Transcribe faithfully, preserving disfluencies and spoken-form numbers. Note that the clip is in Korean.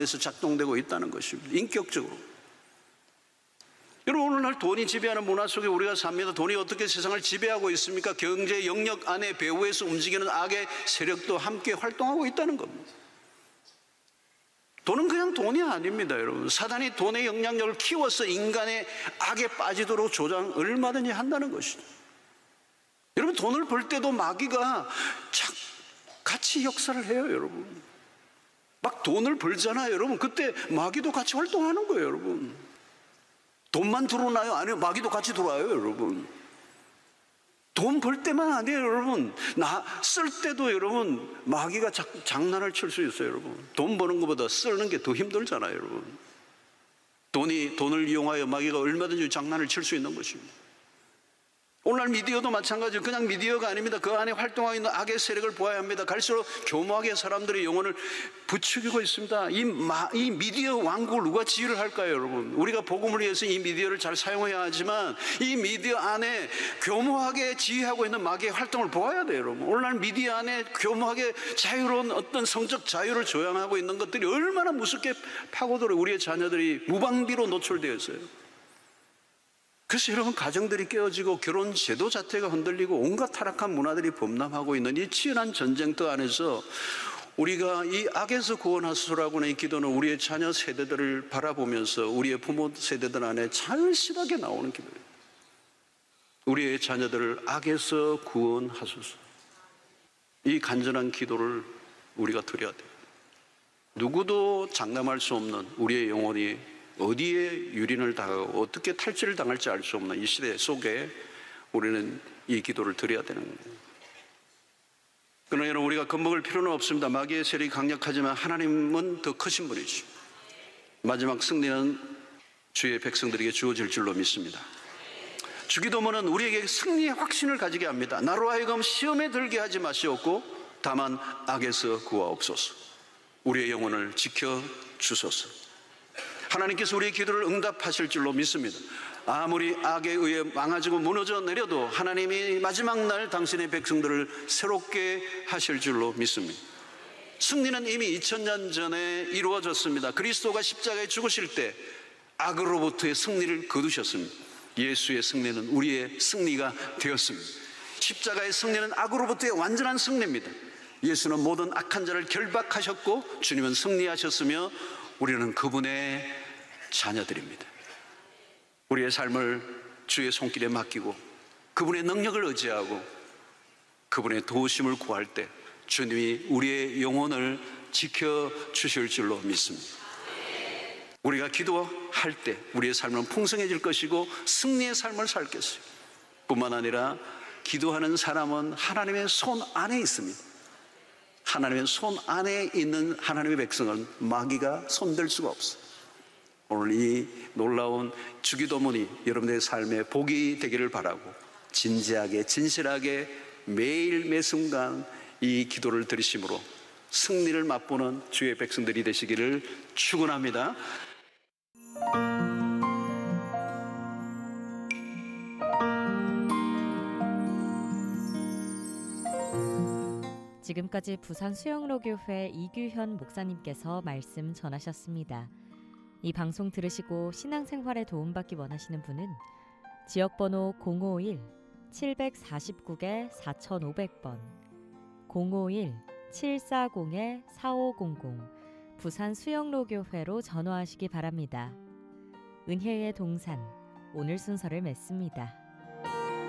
에서 작동되고 있다는 것입니다. 인격적으로. 여러분, 오늘날 돈이 지배하는 문화 속에 우리가 삽니다. 돈이 어떻게 세상을 지배하고 있습니까? 경제 영역 안에 배후에서 움직이는 악의 세력도 함께 활동하고 있다는 겁니다. 돈은 그냥 돈이 아닙니다, 여러분. 사단이 돈의 영향력을 키워서 인간의 악에 빠지도록 조장 얼마든지 한다는 것이죠. 여러분, 돈을 벌 때도 마귀가 착 같이 역사를 해요, 여러분. 막 돈을 벌잖아요, 여러분. 그때 마귀도 같이 활동하는 거예요, 여러분. 돈만 들어오나요? 아니요, 마귀도 같이 들어와요, 여러분. 돈 벌 때만 아니에요, 여러분. 나 쓸 때도 여러분 마귀가 자, 장난을 칠 수 있어요, 여러분. 돈 버는 것보다 쓰는 게 더 힘들잖아요, 여러분. 돈이 돈을 이용하여 마귀가 얼마든지 장난을 칠 수 있는 것입니다. 오늘날 미디어도 마찬가지로 그냥 미디어가 아닙니다. 그 안에 활동하고 있는 악의 세력을 보아야 합니다. 갈수록 교묘하게 사람들의 영혼을 부추기고 있습니다. 이, 마, 이 미디어 왕국을 누가 지휘를 할까요, 여러분? 우리가 복음을 위해서 이 미디어를 잘 사용해야 하지만 이 미디어 안에 교묘하게 지휘하고 있는 마귀의 활동을 보아야 돼요, 여러분. 오늘날 미디어 안에 교묘하게 자유로운 어떤 성적 자유를 조장하고 있는 것들이 얼마나 무섭게 파고들어 우리의 자녀들이 무방비로 노출되어 있어요. 그래서 여러분, 가정들이 깨어지고 결혼 제도 자체가 흔들리고 온갖 타락한 문화들이 범람하고 있는 이 치열한 전쟁터 안에서 우리가 이 악에서 구원하소서라고 하는 이 기도는 우리의 자녀 세대들을 바라보면서 우리의 부모 세대들 안에 절실하게 나오는 기도예요. 우리의 자녀들을 악에서 구원하소서. 이 간절한 기도를 우리가 드려야 돼요. 누구도 장담할 수 없는 우리의 영혼이 어디에 유린을 당하고 어떻게 탈취를 당할지 알 수 없는 이 시대 속에 우리는 이 기도를 드려야 되는 거예요. 그러나 여러분, 우리가 겁먹을 필요는 없습니다. 마귀의 세력이 강력하지만 하나님은 더 크신 분이죠. 마지막 승리는 주의 백성들에게 주어질 줄로 믿습니다. 주기도문은 우리에게 승리의 확신을 가지게 합니다. 나로 하여금 시험에 들게 하지 마시옵고 다만 악에서 구하옵소서. 우리의 영혼을 지켜주소서. 하나님께서 우리의 기도를 응답하실 줄로 믿습니다. 아무리 악에 의해 망가지고 무너져 내려도 하나님이 마지막 날 당신의 백성들을 새롭게 하실 줄로 믿습니다. 승리는 이미 이천 년 전에 이루어졌습니다. 그리스도가 십자가에 죽으실 때 악으로부터의 승리를 거두셨습니다. 예수의 승리는 우리의 승리가 되었습니다. 십자가의 승리는 악으로부터의 완전한 승리입니다. 예수는 모든 악한 자를 결박하셨고 주님은 승리하셨으며 우리는 그분의 자녀들입니다. 우리의 삶을 주의 손길에 맡기고 그분의 능력을 의지하고 그분의 도우심을 구할 때 주님이 우리의 영혼을 지켜주실 줄로 믿습니다. 우리가 기도할 때 우리의 삶은 풍성해질 것이고 승리의 삶을 살 것이고, 뿐만 아니라 기도하는 사람은 하나님의 손 안에 있습니다. 하나님의 손 안에 있는 하나님의 백성은 마귀가 손댈 수가 없어요. 오늘 이 놀라운 주기도문이 여러분의 삶에 복이 되기를 바라고 진지하게 진실하게 매일 매 순간 이 기도를 들으심으로 승리를 맛보는 주의 백성들이 되시기를 축원합니다. 지금까지 부산 수영로교회 이규현 목사님께서 말씀 전하셨습니다. 이 방송 들으시고 신앙생활에 도움받기 원하시는 분은 지역번호 공오일 칠사구 사오공공 번 공오일 칠사공 사오공공 부산 수영로교회로 전화하시기 바랍니다. 은혜의 동산, 오늘 순서를 맺습니다.